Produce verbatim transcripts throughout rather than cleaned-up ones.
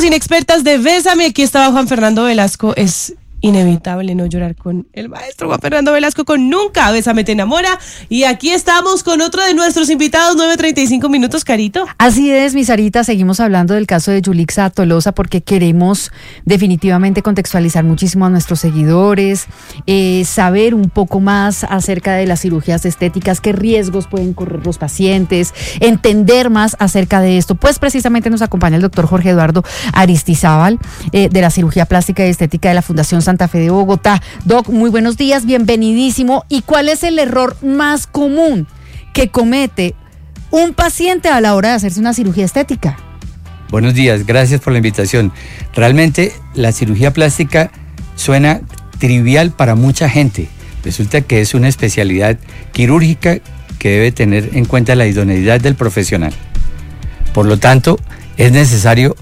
Somos inexpertas de Bésame. Aquí estaba Juan Fernando Velasco. Es inevitable no llorar con el maestro Juan Fernando Velasco con Nunca Bésame te enamora. Y aquí estamos con otro de nuestros invitados, nueve treinta y cinco minutos, Carito. Así es, mi Sarita, seguimos hablando del caso de Yulixa Tolosa porque queremos definitivamente contextualizar muchísimo a nuestros seguidores, eh, saber un poco más acerca de las cirugías estéticas, qué riesgos pueden correr los pacientes, entender más acerca de esto. Pues precisamente nos acompaña el doctor Jorge Eduardo Aristizábal, eh, de la cirugía plástica y estética de la Fundación Santa Fe de Bogotá. Doc, muy buenos días, bienvenidísimo. ¿Y cuál es el error más común que comete un paciente a la hora de hacerse una cirugía estética? Buenos días, gracias por la invitación. Realmente la cirugía plástica suena trivial para mucha gente. Resulta que es una especialidad quirúrgica que debe tener en cuenta la idoneidad del profesional. Por lo tanto, es necesario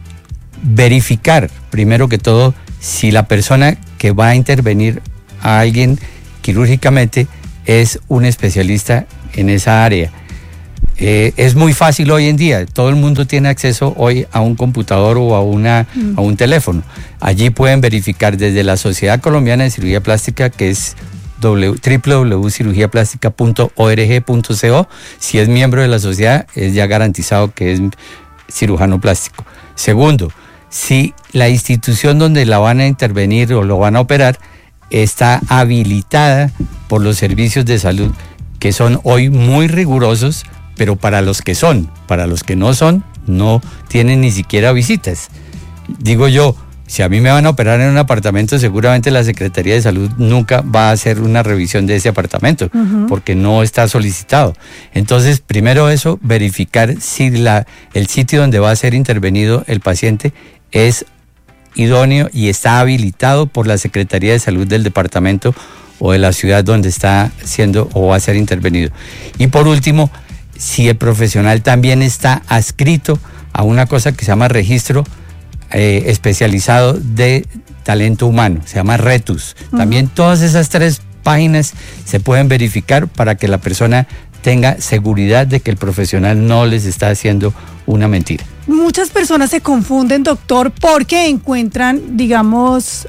verificar, primero que todo, si la persona que va a intervenir a alguien quirúrgicamente es un especialista en esa área. Eh, es muy fácil hoy en día, todo el mundo tiene acceso hoy a un computador o a, una, mm. a un teléfono. Allí pueden verificar desde la Sociedad Colombiana de Cirugía Plástica, que es doble u doble u doble u punto cirugía plástica punto org punto co. Si es miembro de la sociedad, es ya garantizado que es cirujano plástico. Segundo, si la institución donde la van a intervenir o lo van a operar está habilitada por los servicios de salud, que son hoy muy rigurosos, pero para los que son, para los que no son, no tienen ni siquiera visitas. Digo yo, si a mí me van a operar en un apartamento, seguramente la Secretaría de Salud nunca va a hacer una revisión de ese apartamento, uh-huh. porque no está solicitado. Entonces, primero eso, verificar si la, el sitio donde va a ser intervenido el paciente es idóneo y está habilitado por la Secretaría de Salud del departamento o de la ciudad donde está siendo o va a ser intervenido. Y por último, si el profesional también está adscrito a una cosa que se llama registro eh, especializado de talento humano, se llama RETUS. Uh-huh. También todas esas tres páginas se pueden verificar para que la persona tenga seguridad de que el profesional no les está haciendo una mentira. Muchas personas se confunden, doctor, porque encuentran, digamos,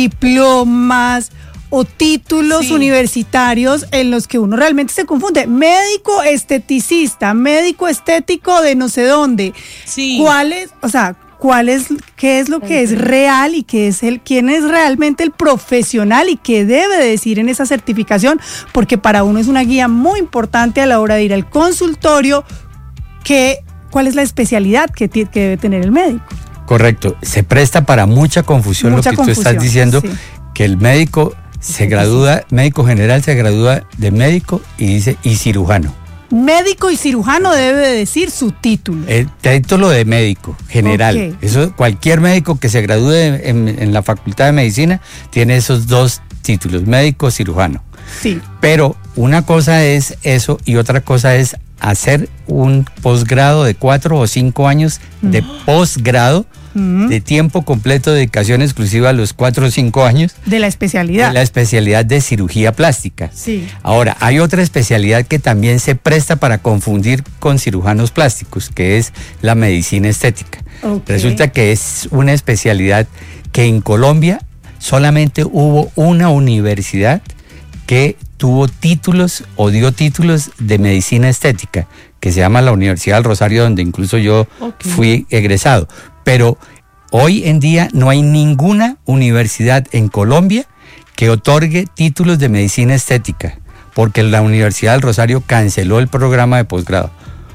diplomas o títulos sí. universitarios en los que uno realmente se confunde. Médico esteticista, médico estético de no sé dónde. Sí. ¿Cuál es, o sea, cuál es, qué es lo que es real y qué es el, quién es realmente el profesional y qué debe decir en esa certificación? Porque para uno es una guía muy importante a la hora de ir al consultorio, que ¿cuál es la especialidad que, t- que debe tener el médico? Correcto, se presta para mucha confusión mucha lo que confusión, tú estás diciendo, sí. que el médico se gradúa, médico general se gradúa de médico y dice y cirujano. Médico y cirujano debe decir su título. El título de médico general. Okay. Eso, cualquier médico que se gradúe en, en la Facultad de Medicina tiene esos dos títulos, médico, cirujano. Sí. Pero una cosa es eso y otra cosa es hacer un posgrado de cuatro o cinco años de mm. posgrado, mm. de tiempo completo, dedicación exclusiva a los cuatro o cinco años. De la especialidad. De la especialidad de cirugía plástica. Sí. Ahora, hay otra especialidad que también se presta para confundir con cirujanos plásticos, que es la medicina estética. Okay. Resulta que es una especialidad que en Colombia solamente hubo una universidad que tuvo títulos o dio títulos de medicina estética, que se llama la Universidad del Rosario, donde incluso yo okay. fui egresado. Pero hoy en día no hay ninguna universidad en Colombia que otorgue títulos de medicina estética, porque la Universidad del Rosario canceló el programa de posgrado.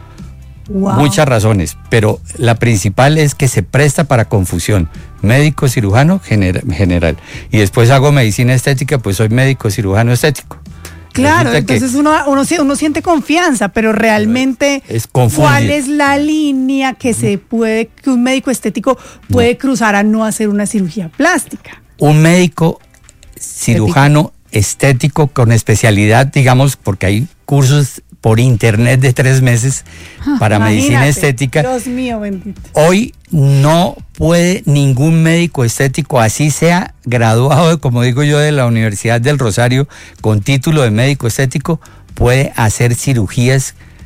Wow. Muchas razones, pero la principal es que se presta para confusión. Médico, cirujano, gener- general. Y después hago medicina estética, pues soy médico, cirujano estético. Claro, Resulta entonces uno, uno, uno siente confianza, pero realmente es ¿cuál es la línea que se puede, que un médico estético puede no. cruzar a no hacer una cirugía plástica? Un médico cirujano estético, estético con especialidad, digamos, porque hay cursos por internet de tres meses para Imagínate, medicina estética. Dios mío, bendito. Hoy no puede ningún médico estético, así sea graduado, como digo yo, de la Universidad del Rosario, con título de médico estético, puede hacer cirugías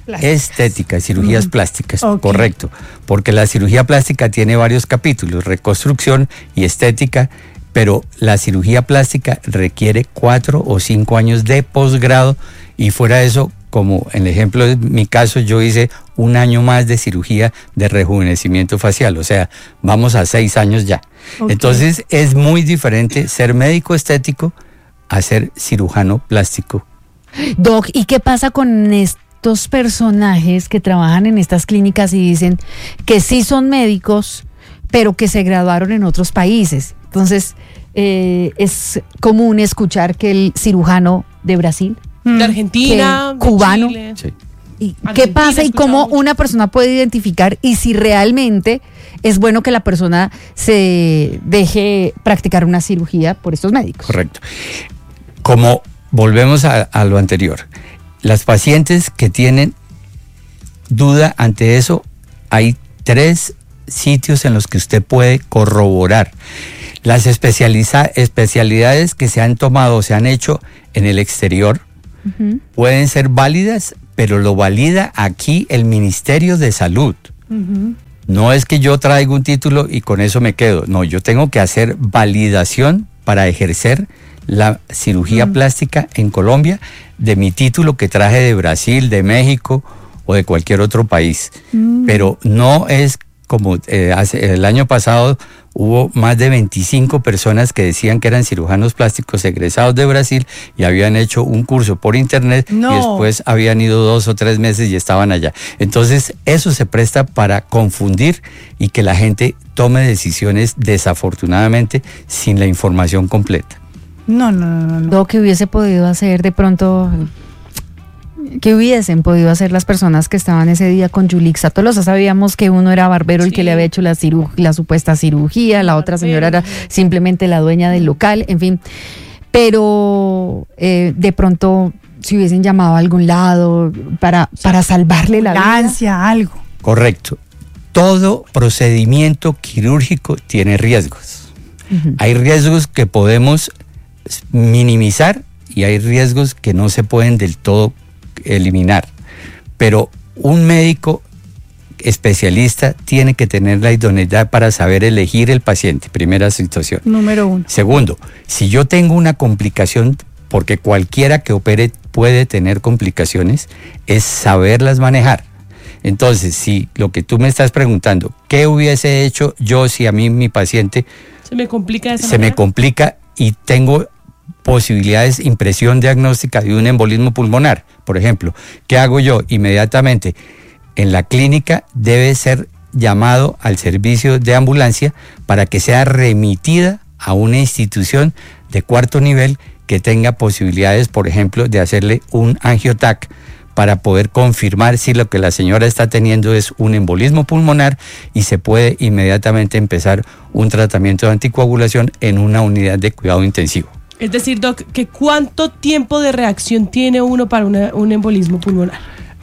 estética, cirugías mm. plásticas, okay. Correcto, porque la cirugía plástica tiene varios capítulos, reconstrucción y estética, pero la cirugía plástica requiere cuatro o cinco años de posgrado y fuera de eso, como en el ejemplo de mi caso, yo hice un año más de cirugía de rejuvenecimiento facial, o sea, vamos a seis años ya. Okay. Entonces es muy diferente ser médico estético a ser cirujano plástico. Doc, ¿y qué pasa con estos personajes que trabajan en estas clínicas y dicen que sí son médicos, pero que se graduaron en otros países? Entonces, eh, es común escuchar que el cirujano de Brasil, de Argentina, de cubano. de Chile. Sí. ¿Y qué pasa y cómo mucho. Una persona puede identificar y si realmente es bueno que la persona se deje practicar una cirugía por estos médicos? Correcto. Como volvemos a, a lo anterior, las pacientes que tienen duda ante eso, hay tres sitios en los que usted puede corroborar. Las especializa- especialidades que se han tomado o se han hecho en el exterior uh-huh. pueden ser válidas, pero lo valida aquí el Ministerio de Salud. Uh-huh. No es que yo traiga un título y con eso me quedo. No, yo tengo que hacer validación para ejercer la cirugía uh-huh. plástica en Colombia de mi título que traje de Brasil, de México o de cualquier otro país. Uh-huh. Pero no es como eh, hace, el año pasado hubo más de veinticinco personas que decían que eran cirujanos plásticos egresados de Brasil y habían hecho un curso por internet no. y después habían ido dos o tres meses y estaban allá. Entonces eso se presta para confundir y que la gente tome decisiones desafortunadamente sin la información completa. No, no, no, no. Lo que hubiese podido hacer de pronto... ¿Qué hubiesen podido hacer las personas que estaban ese día con Yulixa Tolosa? Sabíamos que uno era barbero, sí. el que le había hecho la, ciru- la supuesta cirugía, la otra señora era simplemente la dueña del local, en fin. Pero eh, de pronto, si hubiesen llamado a algún lado para, para salvarle la vida. Algo. Correcto. Todo procedimiento quirúrgico tiene riesgos. Uh-huh. Hay riesgos que podemos minimizar y hay riesgos que no se pueden del todo eliminar, pero un médico especialista tiene que tener la idoneidad para saber elegir el paciente, primera situación. Número uno. Segundo, si yo tengo una complicación, porque cualquiera que opere puede tener complicaciones, es saberlas manejar. Entonces, si lo que tú me estás preguntando, ¿qué hubiese hecho yo si a mí mi paciente se me complica de esa se manera? me complica y tengo posibilidades, impresión diagnóstica de un embolismo pulmonar, por ejemplo, ¿qué hago yo? Inmediatamente en la clínica debe ser llamado al servicio de ambulancia para que sea remitida a una institución de cuarto nivel que tenga posibilidades, por ejemplo, de hacerle un angiotac para poder confirmar si lo que la señora está teniendo es un embolismo pulmonar y se puede inmediatamente empezar un tratamiento de anticoagulación en una unidad de cuidado intensivo. Es decir, Doc, ¿que cuánto tiempo de reacción tiene uno para una, un embolismo pulmonar?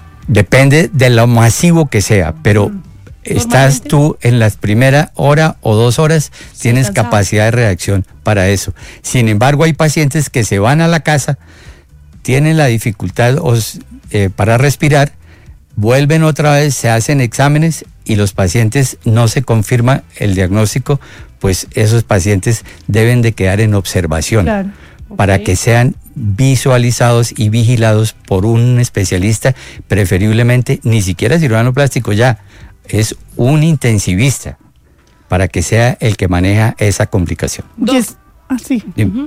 Depende de lo masivo que sea, pero mm. estás tú en las primeras hora o dos horas, sí, tienes cansado. Capacidad de reacción para eso. Sin embargo, hay pacientes que se van a la casa, tienen la dificultad eh, para respirar, vuelven otra vez, se hacen exámenes y los pacientes no se confirma el diagnóstico, pues esos pacientes deben de quedar en observación, claro. para okay. que sean visualizados y vigilados por un especialista, preferiblemente ni siquiera cirujano plástico ya, es un intensivista, para que sea el que maneja esa complicación. Y es, ah, sí. Uh-huh.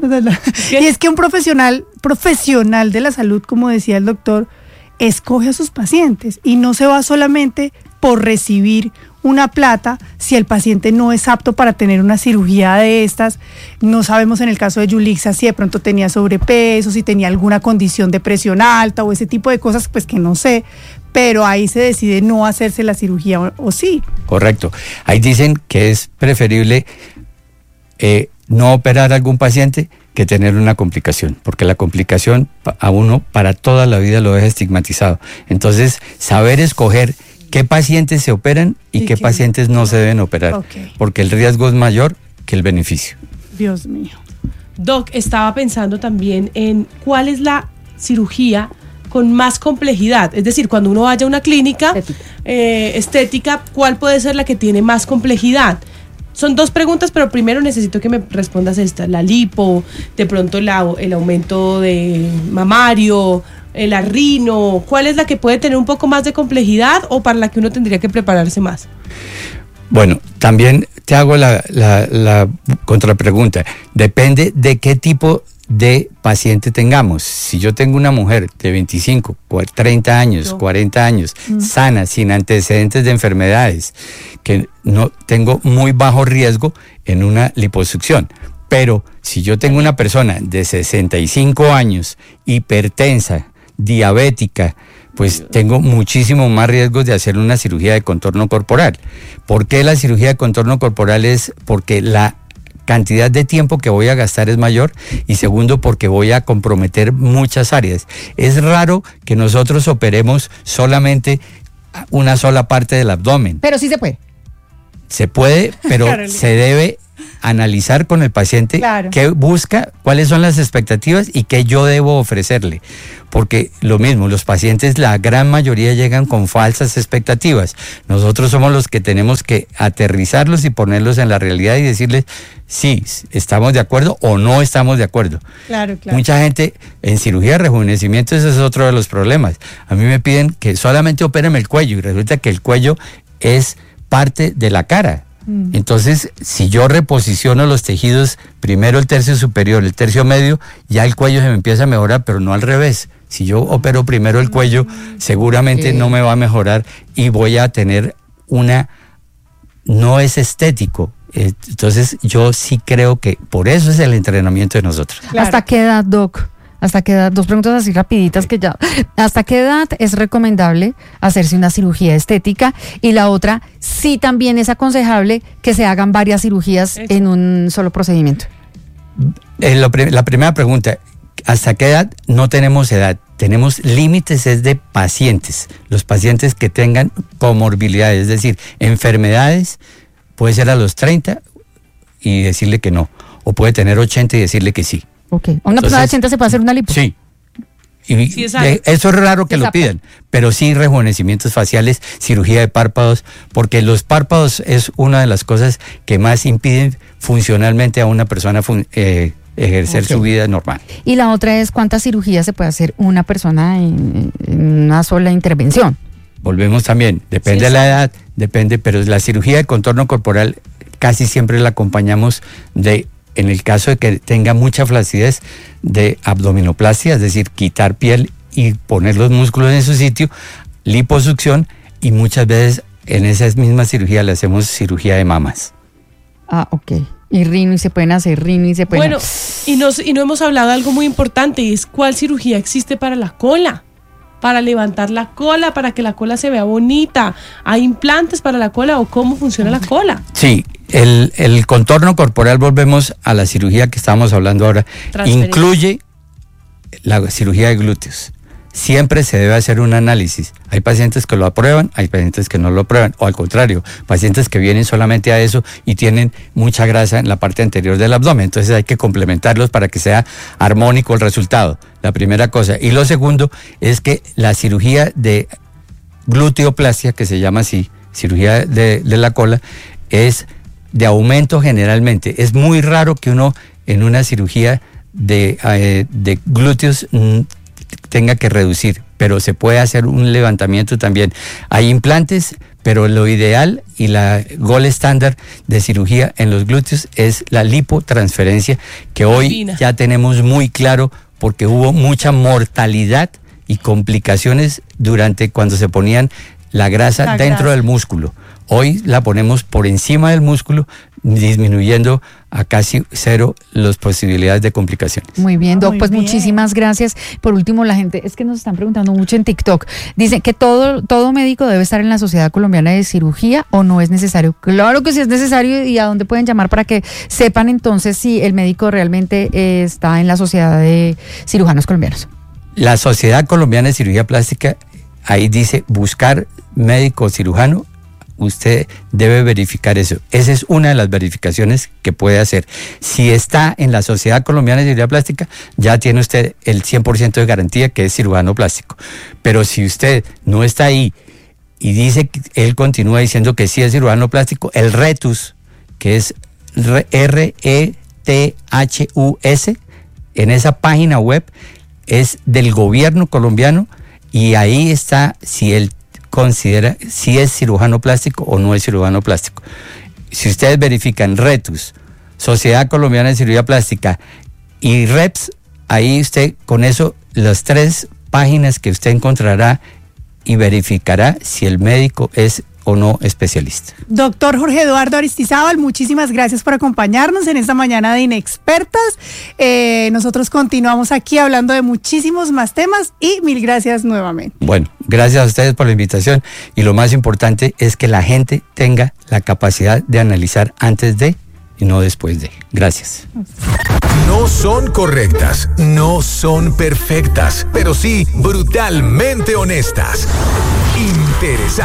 Y es que un profesional, profesional de la salud, como decía el doctor, escoge a sus pacientes y no se va solamente por recibir una plata si el paciente no es apto para tener una cirugía de estas. No sabemos en el caso de Yulixa si de pronto tenía sobrepeso, si tenía alguna condición de presión alta o ese tipo de cosas, pues que no sé, pero ahí se decide no hacerse la cirugía o, o sí. Correcto. Ahí dicen que es preferible eh, no operar a algún paciente que tener una complicación, porque la complicación a uno para toda la vida lo deja estigmatizado. Entonces, saber escoger qué pacientes se operan y, ¿Y qué, qué pacientes no se deben operar, okay. porque el riesgo es mayor que el beneficio. Dios mío. Doc, estaba pensando también en cuál es la cirugía con más complejidad? Es decir, cuando uno vaya a una clínica eh, estética, ¿cuál puede ser la que tiene más complejidad? Son dos preguntas, pero primero necesito que me respondas esta. La lipo, de pronto la, el aumento de mamario, el arrino. ¿Cuál es la que puede tener un poco más de complejidad o para la que uno tendría que prepararse más? Bueno, también te hago la, la, la contrapregunta. Depende de qué tipo de paciente tengamos. Si yo tengo una mujer de veinticinco, treinta años, no. cuarenta años, mm. sana, sin antecedentes de enfermedades, que no tengo muy bajo riesgo en una liposucción. Pero si yo tengo una persona de sesenta y cinco años, hipertensa, diabética, pues tengo muchísimo más riesgos de hacer una cirugía de contorno corporal. ¿Por qué la cirugía de contorno corporal? Es porque la cantidad de tiempo que voy a gastar es mayor, y segundo, porque voy a comprometer muchas áreas. Es raro que nosotros operemos solamente una sola parte del abdomen. Pero sí se puede. Se puede, pero Carolina, se debe analizar con el paciente claro. qué busca, cuáles son las expectativas y qué yo debo ofrecerle. Porque lo mismo, los pacientes, la gran mayoría llegan con falsas expectativas. Nosotros somos los que tenemos que aterrizarlos y ponerlos en la realidad y decirles sí, estamos de acuerdo o no estamos de acuerdo. Claro, claro. Mucha gente en cirugía de rejuvenecimiento, ese es otro de los problemas. A mí me piden que solamente opérenme el cuello y resulta que el cuello es parte de la cara. Entonces, si yo reposiciono los tejidos, primero el tercio superior, el tercio medio, ya el cuello se me empieza a mejorar, pero no al revés. Si yo opero primero el cuello, seguramente okay. no me va a mejorar y voy a tener una... no es estético. Entonces, yo sí creo que por eso es el entrenamiento de nosotros. Claro. ¿Hasta qué edad, Doc? ¿Hasta qué edad? Dos preguntas así rapiditas que ya... ¿Hasta qué edad es recomendable hacerse una cirugía estética? Y la otra, sí también es aconsejable que se hagan varias cirugías Eso. en un solo procedimiento. Eh, lo, la primera pregunta, ¿hasta qué edad? No tenemos edad. Tenemos límites es de pacientes. Los pacientes que tengan comorbilidades, es decir, enfermedades, puede ser a los treinta y decirle que no. O puede tener ochenta y decirle que sí. Ok. ¿A una persona de ochenta se puede hacer una lipo? Sí. Y sí, es eso es raro que lo pidan, pero sí rejuvenecimientos faciales, cirugía de párpados, porque los párpados es una de las cosas que más impiden funcionalmente a una persona fun, eh, ejercer okay. su vida normal. Y la otra es, ¿cuántas cirugías se puede hacer una persona en, en una sola intervención? Volvemos también, depende sí, de la edad, depende, pero la cirugía de contorno corporal casi siempre la acompañamos de... En el caso de que tenga mucha flacidez, de abdominoplastia, es decir, quitar piel y poner los músculos en su sitio, liposucción, y muchas veces en esa misma cirugía le hacemos cirugía de mamas. Ah, ok. Y rino, y se pueden hacer rino, y se pueden... Bueno, y, nos, y no hemos hablado de algo muy importante, y es cuál cirugía existe para la cola. Para levantar la cola, para que la cola se vea bonita. ¿Hay implantes para la cola o cómo funciona la cola? Sí, el, el contorno corporal, volvemos a la cirugía que estábamos hablando ahora, incluye la cirugía de glúteos. Siempre se debe hacer un análisis. Hay pacientes que lo aprueban, hay pacientes que no lo aprueban, o al contrario, pacientes que vienen solamente a eso y tienen mucha grasa en la parte anterior del abdomen. Entonces hay que complementarlos para que sea armónico el resultado, la primera cosa. Y lo segundo es que la cirugía de gluteoplastia, que se llama así, cirugía de, de la cola, es de aumento generalmente. Es muy raro que uno en una cirugía de, eh, de glúteos mm, tenga que reducir, pero se puede hacer un levantamiento también. Hay implantes, pero lo ideal y la gold estándar de cirugía en los glúteos es la lipotransferencia, que hoy Divina. ya tenemos muy claro porque hubo mucha mortalidad y complicaciones durante cuando se ponían la grasa la dentro grasa. del músculo. Hoy la ponemos por encima del músculo, disminuyendo a casi cero las posibilidades de complicaciones. Muy bien, Doc, Muy pues bien. muchísimas gracias. Por último, la gente, es que nos están preguntando mucho en TikTok, dicen que todo, todo médico debe estar en la Sociedad Colombiana de Cirugía o no es necesario. Claro que sí es necesario, y a dónde pueden llamar para que sepan entonces si el médico realmente eh, está en la Sociedad de Cirujanos Colombianos. La Sociedad Colombiana de Cirugía Plástica, ahí dice buscar médico cirujano usted debe verificar eso. Esa es una de las verificaciones que puede hacer. Si está en la Sociedad Colombiana de Cirugía Plástica, ya tiene usted el cien por ciento de garantía que es cirujano plástico. Pero si usted no está ahí y dice que él continúa diciendo que sí es cirujano plástico, el RETUS, que es R E T H U S, en esa página web es del gobierno colombiano y ahí está si él considera si es cirujano plástico o no es cirujano plástico. Si ustedes verifican RETUS, Sociedad Colombiana de Cirugía Plástica y REPS, ahí usted con eso, las tres páginas que usted encontrará y verificará si el médico es o no especialista. Doctor Jorge Eduardo Aristizábal, muchísimas gracias por acompañarnos en esta mañana de Inexpertas. Eh, nosotros continuamos aquí hablando de muchísimos más temas y mil gracias nuevamente. Bueno, gracias a ustedes por la invitación y lo más importante es que la gente tenga la capacidad de analizar antes de y no después de. Gracias. No son correctas, no son perfectas, pero sí brutalmente honestas. Interesantes.